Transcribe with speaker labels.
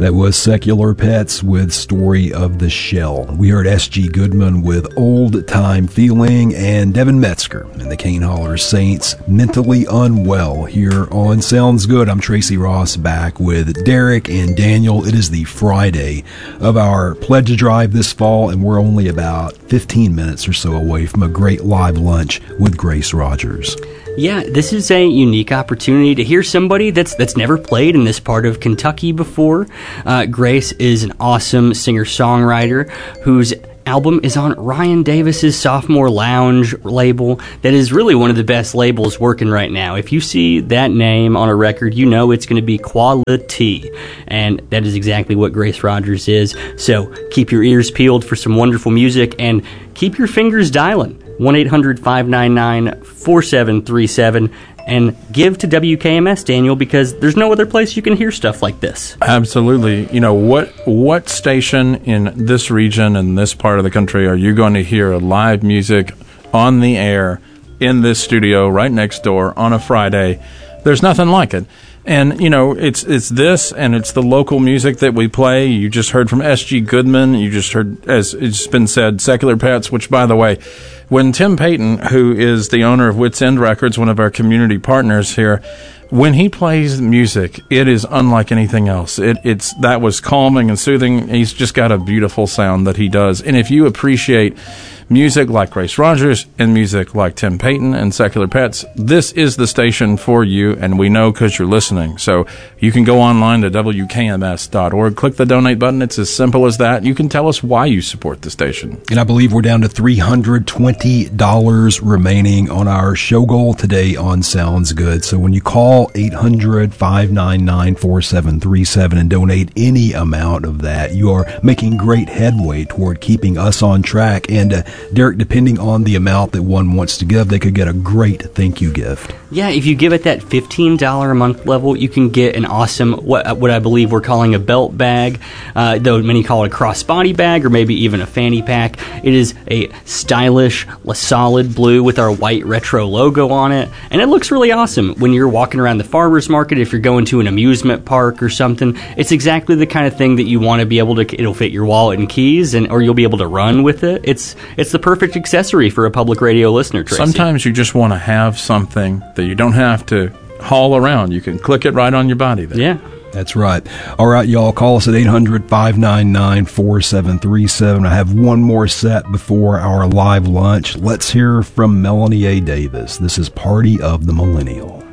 Speaker 1: That was Secular Pets with Story of the Shell. We heard S.G. Goodman with Old Time Feeling and Devin Metzger and the Cane Holler Saints, Mentally Unwell, here on Sounds Good. I'm Tracy Ross, back with Derek and Daniel. It is the Friday of our Pledge Drive this fall, and we're only about 15 minutes or so away from a great live lunch with Grace Rogers.
Speaker 2: Yeah, this is a unique opportunity to hear somebody that's never played in this part of Kentucky before. Grace is an awesome singer-songwriter whose album is on Ryan Davis's Sophomore Lounge label. That is really one of the best labels working right now. If you see that name on a record, you know it's going to be quality, and that is exactly what Grace Rogers is. So keep your ears peeled for some wonderful music, and keep your fingers dialing. 1-800-599-4737, and give to WKMS, Daniel, because there's no other place you can hear stuff like this.
Speaker 3: Absolutely. You know, what station in this region and this part of the country are you going to hear live music on the air in this studio right next door on a Friday? There's nothing like it. And, you know, it's this, and it's the local music that we play. You just heard from S.G. Goodman. You just heard, as it's been said, Secular Pets, which, by the way, when Tim Payton, who is the owner of Wits End Records, one of our community partners here, when he plays music, it is unlike anything else. That was calming and soothing. He's just got a beautiful sound that he does. And if you appreciate music like Grace Rogers and music like Tim Payton and Secular Pets, this is the station for you, and we know because you're listening. So you can go online to WKMS.org, click the donate button. It's as simple as that. You can tell us why you support the station.
Speaker 1: And I believe we're down to $320 remaining on our show goal today on Sounds Good. So when you call 800-599-4737 and donate any amount of that, you are making great headway toward keeping us on track. And Derek, depending on the amount that one wants to give, they could get a great thank you gift.
Speaker 2: Yeah, if you give at that $15 a month level, you can get an awesome, what I believe we're calling a belt bag, though many call it a crossbody bag or maybe even a fanny pack. It is a stylish, solid blue with our white retro logo on it, and it looks really awesome when you're walking around the farmer's market. If you're going to an amusement park or something, it's exactly the kind of thing that you want to be able to, it'll fit your wallet and keys, or you'll be able to run with it. It's the perfect accessory for a public radio listener, Tracy.
Speaker 3: Sometimes you just want to have something that you don't have to haul around. You can click it right on your body there.
Speaker 2: Yeah.
Speaker 1: That's right. All right, y'all, call us at 800-599-4737. I have one more set before our live lunch. Let's hear from Melanie A. Davis. This is Party of the Millennial.